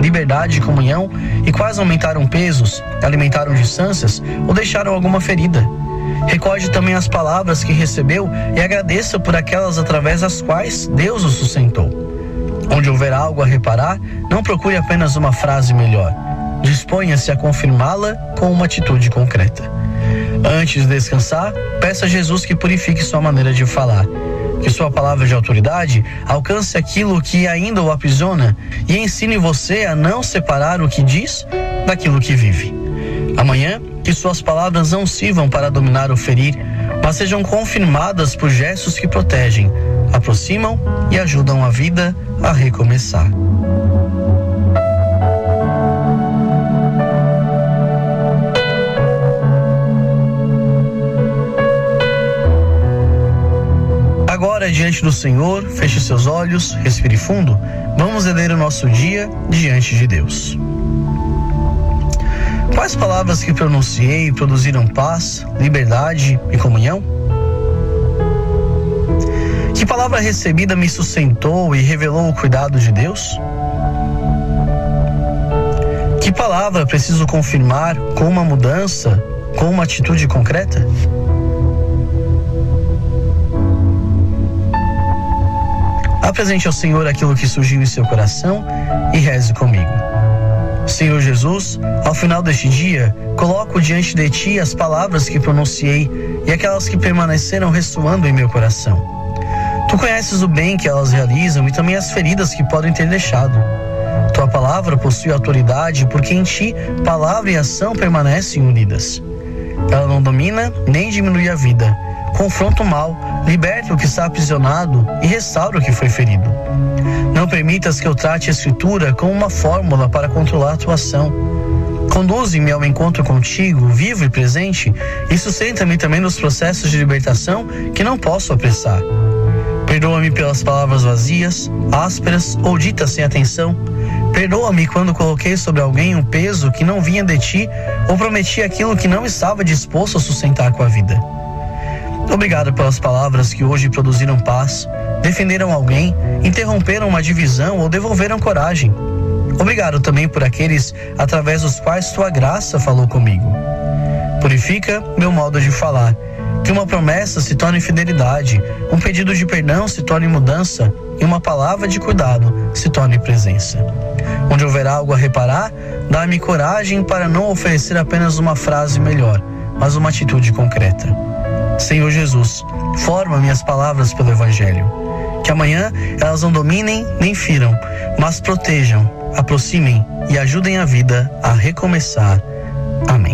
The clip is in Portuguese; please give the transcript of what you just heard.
liberdade e comunhão, e quais aumentaram pesos, alimentaram distâncias ou deixaram alguma ferida. Recorde também as palavras que recebeu e agradeça por aquelas através das quais Deus o sustentou. Onde houver algo a reparar, não procure apenas uma frase melhor. Disponha-se a confirmá-la com uma atitude concreta. Antes de descansar, peça a Jesus que purifique sua maneira de falar. Que sua palavra de autoridade alcance aquilo que ainda o aprisiona e ensine você a não separar o que diz daquilo que vive. Amanhã, que suas palavras não sirvam para dominar ou ferir, mas sejam confirmadas por gestos que protegem, aproximam e ajudam a vida a recomeçar. Agora, diante do Senhor, feche seus olhos, respire fundo. Vamos ler o nosso dia diante de Deus. Quais palavras que pronunciei produziram paz, liberdade e comunhão? Que palavra recebida me sustentou e revelou o cuidado de Deus? Que palavra preciso confirmar com uma mudança, com uma atitude concreta? Apresente ao Senhor aquilo que surgiu em seu coração e reze comigo. Senhor Jesus, ao final deste dia, coloco diante de Ti as palavras que pronunciei e aquelas que permaneceram ressoando em meu coração. Tu conheces o bem que elas realizam e também as feridas que podem ter deixado. Tua palavra possui autoridade porque em Ti, palavra e ação permanecem unidas. Ela não domina nem diminui a vida. Confronta o mal, liberta o que está aprisionado e restaura o que foi ferido. Não permitas que eu trate a Escritura como uma fórmula para controlar a tua ação. Conduze-me ao encontro contigo, vivo e presente, e sustenta-me também nos processos de libertação que não posso apressar. Perdoa-me pelas palavras vazias, ásperas ou ditas sem atenção. Perdoa-me quando coloquei sobre alguém um peso que não vinha de Ti ou prometi aquilo que não estava disposto a sustentar com a vida. Obrigado pelas palavras que hoje produziram paz, defenderam alguém, interromperam uma divisão ou devolveram coragem. Obrigado também por aqueles através dos quais Tua graça falou comigo. Purifica meu modo de falar, que uma promessa se torne fidelidade, um pedido de perdão se torne mudança e uma palavra de cuidado se torne presença. Onde houver algo a reparar, dá-me coragem para não oferecer apenas uma frase melhor, mas uma atitude concreta. Senhor Jesus, forma minhas palavras pelo Evangelho. Que amanhã elas não dominem nem firam, mas protejam, aproximem e ajudem a vida a recomeçar. Amém.